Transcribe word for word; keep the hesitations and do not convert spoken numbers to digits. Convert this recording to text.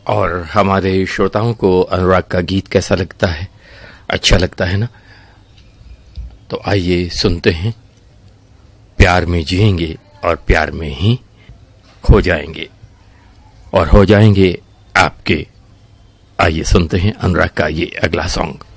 और हमारे श्रोताओं को अनुराग का गीत कैसा लगता है? अच्छा लगता है ना? तो आइए सुनते हैं। प्यार में जिएंगे और प्यार में ही खो जाएंगे और हो जाएंगे आपके। आइए सुनते हैं अनुराग का ये अगला सॉन्ग।